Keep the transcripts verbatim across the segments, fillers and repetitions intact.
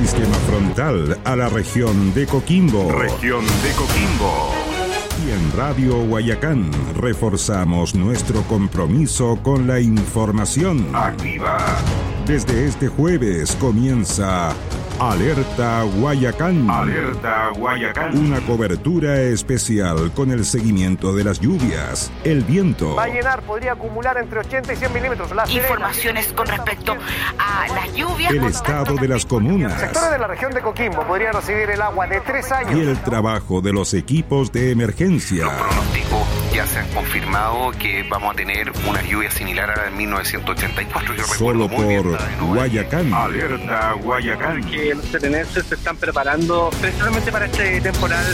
sistema frontal a la región de Coquimbo. Región de Coquimbo. Y en Radio Guayacán reforzamos nuestro compromiso con la información. Activa. Desde este jueves comienza Alerta Guayacán. Alerta Guayacán. Una cobertura especial con el seguimiento de las lluvias, el viento. Va a llenar, podría acumular entre ochenta y cien milímetros. La Informaciones con respecto a las lluvias. El estado de las comunas. Sectores de la región de Coquimbo podrían recibir el agua de tres años. Y el trabajo de los equipos de emergencia. Los pronósticos ya se han confirmado que vamos a tener una lluvia similar a la de mil novecientos ochenta y cuatro. Yo Solo por bien, Guayacán. Alerta Guayacán. Que los serenenses se están preparando precisamente para este temporal.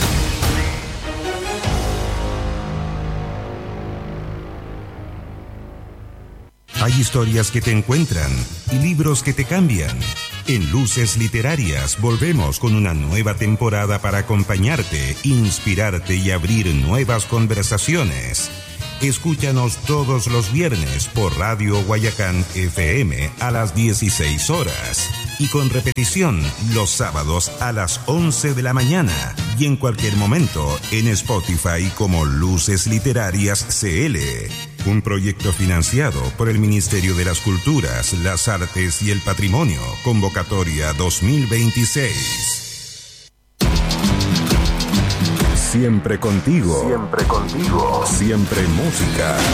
Hay historias que te encuentran y libros que te cambian. En Luces Literarias volvemos con una nueva temporada para acompañarte, inspirarte y abrir nuevas conversaciones. Escúchanos todos los viernes por Radio Guayacán F M a las dieciséis horas y con repetición los sábados a las once de la mañana y en cualquier momento en Spotify como Luces Literarias C L. Un proyecto financiado por el Ministerio de las Culturas, las Artes y el Patrimonio. Convocatoria dos mil veintiséis. Siempre contigo. Siempre contigo. Siempre música.